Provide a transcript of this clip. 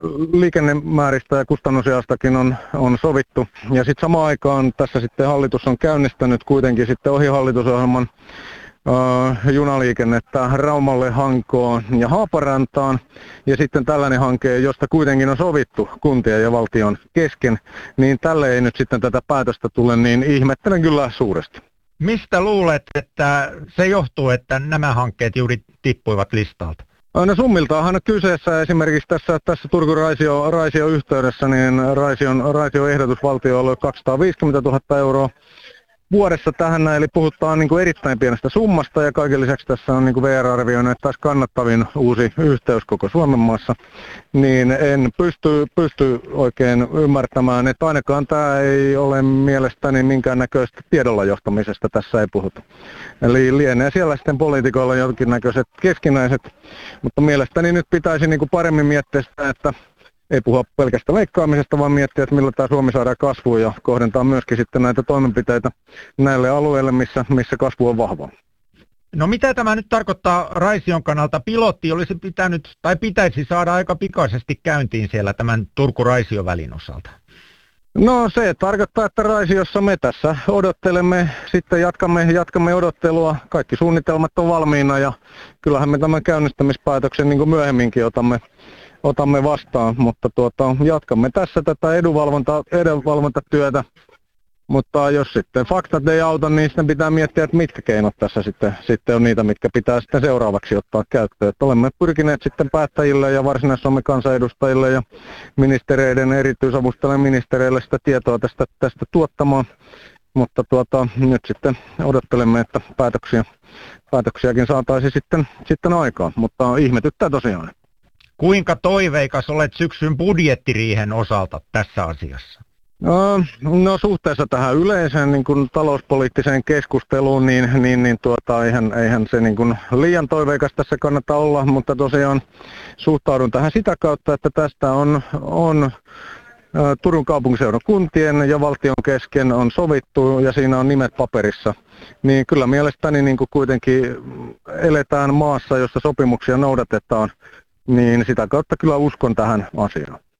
liikennemääristä ja kustannusjaastakin on sovittu. Ja sitten samaan aikaan tässä sitten hallitus on käynnistänyt kuitenkin sitten ohi hallitusohjelman junaliikennettä Raumalle, Hankoon ja Haaparantaan. Ja sitten tällainen hanke, josta kuitenkin on sovittu kuntien ja valtion kesken, niin tälle ei nyt sitten tätä päätöstä tule, niin ihmettelen kyllä suuresti. Mistä luulet, että se johtuu, että nämä hankkeet juuri tippuivat listalta? No summiltaanhan kyseessä esimerkiksi tässä Turku-Raisio yhteydessä, niin Raision ehdotus valtiolle 250 000 euroa vuodessa tähän, eli puhutaan niin kuin erittäin pienestä summasta ja kaiken lisäksi tässä on niin kuin VR arvioinut, että taas kannattavin uusi yhteys koko Suomen maassa, niin en pysty oikein ymmärtämään, että ainakaan tämä ei ole mielestäni minkäännäköistä tiedolla johtamisesta, tässä ei puhuta. Eli lienee siellä sitten poliitikoilla jonkinnäköiset keskinäiset, mutta mielestäni nyt pitäisi niin kuin paremmin miettiä sitä, että ei puhua pelkästään leikkaamisesta, vaan miettiä, että millä tämä Suomi saadaan kasvuun ja kohdentaa myöskin sitten näitä toimenpiteitä näille alueille, missä kasvu on vahvaa. No mitä tämä nyt tarkoittaa Raision kannalta? Pilotti olisi pitäisi saada aika pikaisesti käyntiin siellä tämän Turku-Raisio-välin osalta. No se tarkoittaa, että Raisiossa me tässä odottelemme, sitten jatkamme odottelua. Kaikki suunnitelmat on valmiina ja kyllähän me tämän käynnistämispäätöksen niin kuin myöhemminkin otamme vastaan, mutta jatkamme tässä tätä edunvalvontatyötä, mutta jos sitten faktat ei auta, niin sitten pitää miettiä, että mitkä keinot tässä sitten on niitä, mitkä pitää sitten seuraavaksi ottaa käyttöön. Että olemme pyrkineet sitten päättäjille ja Varsinais-Suomen kansanedustajille ja ministereiden erityisavustajille ministereille sitä tietoa tästä tuottamaan, mutta nyt sitten odottelemme, että päätöksiäkin saataisiin sitten aikaan, mutta ihmetyttää tosiaan. Kuinka toiveikas olet syksyn budjettiriihen osalta tässä asiassa? No suhteessa tähän yleiseen niin kuin talouspoliittiseen keskusteluun, niin eihän se niin kuin liian toiveikas tässä kannata olla, mutta tosiaan suhtaudun tähän sitä kautta, että tästä on Turun kaupunkiseudun kuntien ja valtion kesken on sovittu ja siinä on nimet paperissa. Niin kyllä mielestäni niin kuin kuitenkin eletään maassa, jossa sopimuksia noudatetaan, niin sitä kautta kyllä uskon tähän asiaan.